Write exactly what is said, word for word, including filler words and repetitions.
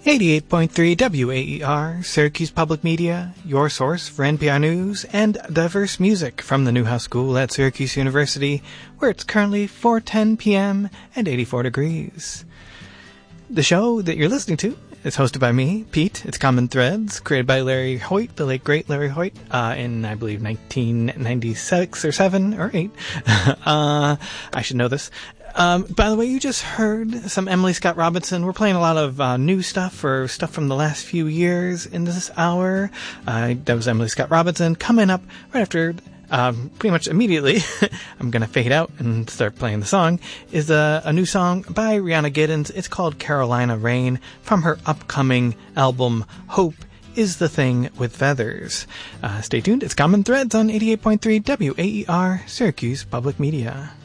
eighty-eight point three W A E R, Syracuse Public Media, your source for N P R News and diverse music from the Newhouse School at Syracuse University, where it's currently four ten p.m. and eighty-four degrees. The show that you're listening to is hosted by me, Pete. It's Common Threads, created by Larry Hoyt, the late great Larry Hoyt, uh, in, I believe, nineteen ninety-six or seven or eight. uh, I should know this. Um, by the way, you just heard some Emily Scott Robinson. We're playing a lot of uh, new stuff or stuff from the last few years in this hour. Uh, that was Emily Scott Robinson. Coming up right after, um, pretty much immediately, I'm going to fade out and start playing the song, is a, a new song by Rihanna Giddens. It's called Carolina Rain from her upcoming album, Hope is the Thing with Feathers. Uh, stay tuned. It's Common Threads on eighty-eight point three W A E R, Syracuse Public Media.